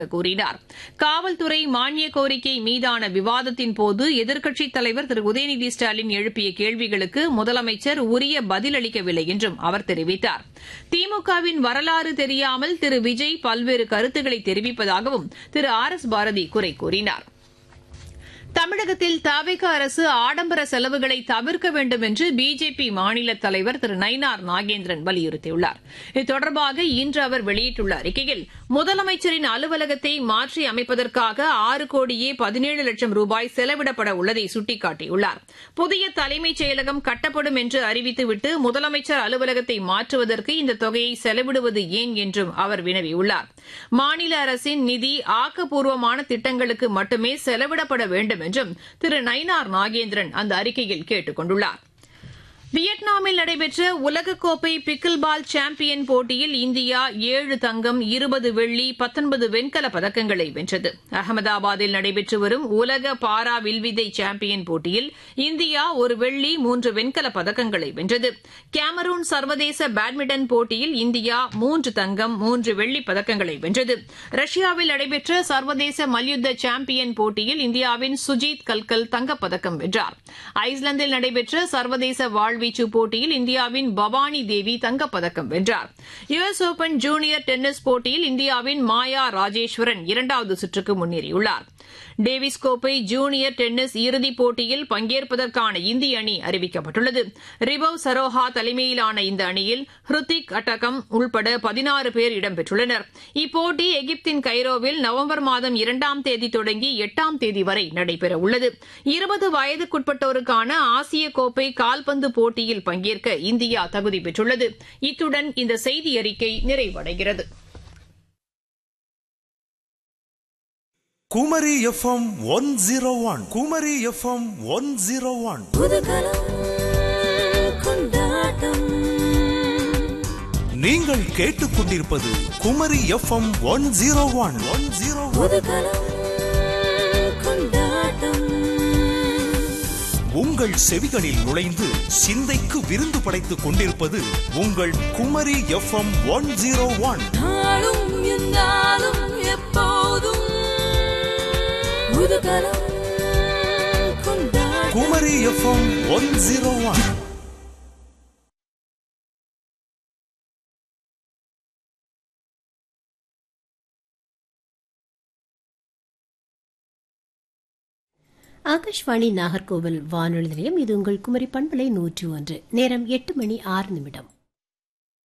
கூறினார். காவல்துறை மானிய கோரிக்கை மீதான விவாதத்தின் போது எதிர்க்கட்சித் தலைவர் திரு உதயநிதி ஸ்டாலின் எழுப்பிய கேள்விகளுக்கு முதலமைச்சர் உரிய பதிலளிக்கவில்லை என்றும் அவர் தெரிவித்தார். திமுகவின் வரலாறு தெரியாமல் திரு விஜய் பல்வேறு கருத்துக்களை தெரிவிப்பதாகவும் திரு ஆர் எஸ் பாரதி குறை கூறினார். தமிழகத்தில் தவிக அரசு ஆடம்பர செலவுகளை தவிர்க்க வேண்டும் என்று பிஜேபி மாநில தலைவர் திரு நயினார் நாகேந்திரன் வலியுறுத்தியுள்ளார். இது தொடர்பாக இன்று அவர் வெளியிட்டுள்ள அறிக்கையில் முதலமைச்சரின் அலுவலகத்தை மாற்றி அமைப்பதற்காக 6 கோடியே 17 லட்சம் ரூபாய் செலவிடப்பட உள்ளதை சுட்டிக்காட்டியுள்ளார். புதிய தலைமைச் செயலகம் கட்டப்படும் என்று அறிவித்துவிட்டு முதலமைச்சர் அலுவலகத்தை மாற்றுவதற்கு இந்த தொகையை செலவிடுவது ஏன் என்றும் அவர் வினவியுள்ளார். மாநில அரசின் நிதி ஆக்கப்பூர்வமான திட்டங்களுக்கு மட்டுமே செலவிடப்பட வேண்டும் என்றும் திரு நயினார் நாகேந்திரன் அந்த அறிக்கையில் கேட்டுக் கொண்டுள்ளார். வியட்நாமில் நடைபெற்ற உலகக்கோப்பை பிக்கில் பால் சாம்பியன் போட்டியில் இந்தியா 7 தங்கம் 20 வெள்ளி 19 வெண்கலப் பதக்கங்களை வென்றது. அகமதாபாத்தில் நடைபெற்று வரும் உலக பாரா வில்வித்தை சாம்பியன் போட்டியில் இந்தியா 1 வெள்ளி 3 வெண்கலப் பதக்கங்களை வென்றது. கேமரூன் சர்வதேச பேட்மிண்டன் போட்டியில் இந்தியா 3 தங்கம் 3 வெள்ளிப் பதக்கங்களை வென்றது. ரஷ்யாவில் நடைபெற்ற சர்வதேச மல்யுத்த சாம்பியன் போட்டியில் இந்தியாவின் சுஜித் கல்கல் தங்கப்பதக்கம் வென்றார். ஐஸ்லாந்தில் நடைபெற்ற சர்வதேச வாழ்வீச்சு போட்டியில் இந்தியாவின் பவானி தேவி தங்கப்பதக்கம் வென்றார். யுஎஸ் ஓபன் ஜூனியர் டென்னிஸ் போட்டியில் இந்தியாவின் மாயா ராஜேஸ்வரன் 2வது சுற்றுக்கு முன்னேறியுள்ளார். டேவிஸ் கோப்பை ஜூனியர் டென்னிஸ் இறுதிப் போட்டியில் பங்கேற்பதற்கான இந்திய அணி அறிவிக்கப்பட்டுள்ளது. ரிபவ் சரோஹா தலைமையிலான இந்த அணியில் ஹிருத்திக் அட்டகம் உள்பட 16 பேர் இடம்பெற்றுள்ளனர். இப்போட்டி எகிப்தின் கைரோவில் நவம்பர் மாதம் 2ஆம் தேதி தொடங்கி 8ஆம் தேதி வரை நடைபெறவுள்ளது. 20 வயதுக்குட்பட்டோருக்கான ஆசிய கோப்பை கால்பந்து போட்டியில் பங்கேற்க இந்தியா தகுதி பெற்றுள்ளது. இத்துடன் இந்த செய்தி அறிக்கை நிறைவடைகிறது. குமரி எஃப்எம் 101 குமரி எஃப்எம் 101 நீங்கள் கேட்டுக்கொண்டிருப்பது குமரி எஃப்எம் 101 உங்கள் செவிகளில் நுழைந்து சிந்தைக்கு விருந்து படைத்துக் கொண்டிருப்பது உங்கள் குமரி எஃப்எம் 101. குமரி எஃப்எம் 101. ஆகாஷ்வாணி நாகர்கோவில் வானொலி நிலையம். இது உங்கள் குமரி பண்பலை 101. நேரம் 8 மணி 6 நிமிடம்.